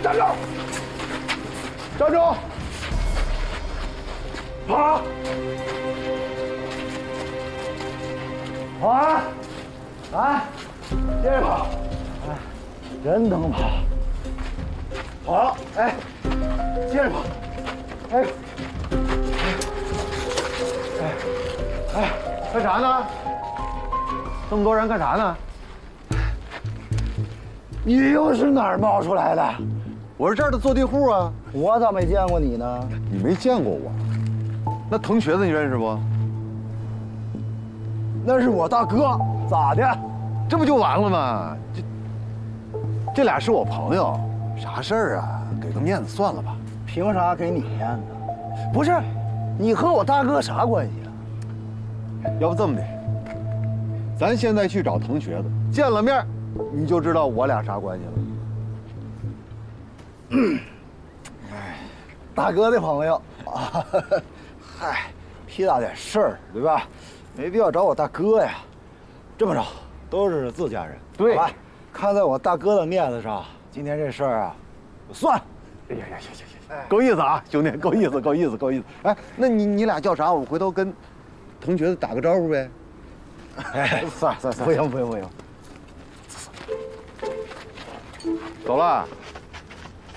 站住！站住！跑！跑啊！啊！接着跑！哎，人能跑。跑！哎，接着跑！哎！哎，干啥呢？这么多人干啥呢？你又是哪儿冒出来的？ 我是这儿的坐地户啊。 我咋没见过你呢？ 你没见过我？那滕瘸子你认识不？ 那是我大哥，咋的？ 这不就完了吗？这俩是我朋友，啥事儿啊？给个面子算了吧。 凭啥给你面子？不是，你和我大哥啥关系啊？ 要不这么的，咱现在去找滕瘸子，见了面，你就知道我俩啥关系了。 大哥的朋友啊，嗨，屁大点事儿，对吧？没必要找我大哥呀。这么着，都是自家人， 对好吧？看在我大哥的面子上，今天这事儿啊，算。 哎呀，行，够意思啊，兄弟，够意思。哎，那你俩叫啥？我回头跟滕瘸子打个招呼呗。 哎，算，不用。 走了。